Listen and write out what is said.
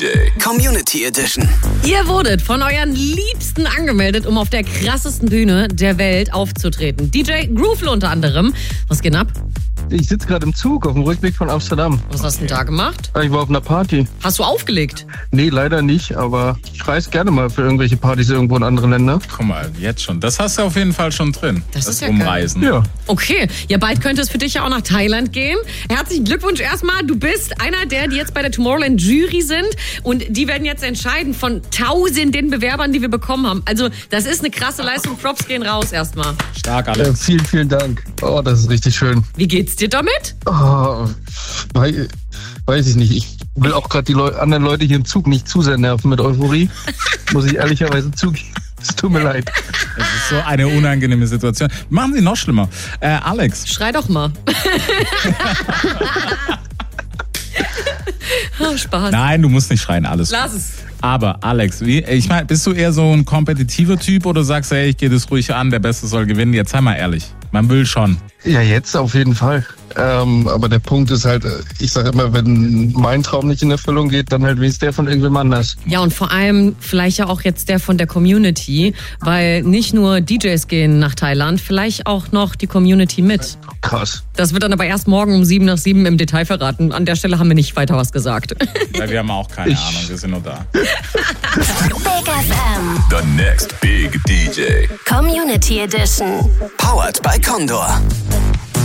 DJ Community Edition. Ihr wurdet von euren Liebsten angemeldet, um auf der krassesten Bühne der Welt aufzutreten. DJ Groovle unter anderem. Was geht ab? Ich sitze gerade im Zug auf dem Rückweg von Amsterdam. Was hast du denn da gemacht? Ich war auf einer Party. Hast du aufgelegt? Nee, leider nicht, aber ich reise gerne mal für irgendwelche Partys irgendwo in anderen Ländern. Guck mal, jetzt schon. Das hast du auf jeden Fall schon drin. Das ist ja Umreisen. Ja. Okay, ja, bald könnte es für dich ja auch nach Thailand gehen. Herzlichen Glückwunsch erstmal. Du bist einer der, die jetzt bei der Tomorrowland Jury sind. Und die werden jetzt entscheiden von tausenden Bewerbern, die wir bekommen haben. Also das ist eine krasse Leistung. Props gehen raus erstmal. Stark, Alex. Vielen, vielen Dank. Oh, das ist richtig schön. Wie geht's dir damit? Oh, weiß ich nicht. Ich will auch gerade die anderen Leute hier im Zug nicht zu sehr nerven mit Euphorie. Muss ich ehrlicherweise zugeben. Es tut mir leid. Das ist so eine unangenehme Situation. Machen Sie noch schlimmer. Alex. Schrei doch mal. Oh, Spaß. Nein, du musst nicht schreien, alles. Lass es. Aber Alex, ich meine, bist du eher so ein kompetitiver Typ oder sagst du, hey, ich gehe das ruhig an, der Beste soll gewinnen? Jetzt sei mal ehrlich. Man will schon. Ja, jetzt auf jeden Fall. Aber der Punkt ist halt, ich sage immer, wenn mein Traum nicht in Erfüllung geht, dann halt wenigstens der von irgendwem anders. Ja, und vor allem vielleicht ja auch jetzt der von der Community, weil nicht nur DJs gehen nach Thailand, vielleicht auch noch die Community mit. Krass. Das wird dann aber erst morgen um 7 nach 7 im Detail verraten. An der Stelle haben wir nicht weiter was gesagt. Weil wir haben auch keine Ahnung, wir sind nur da. Big FM. The next big DJ. Community Edition. Powered by Condor.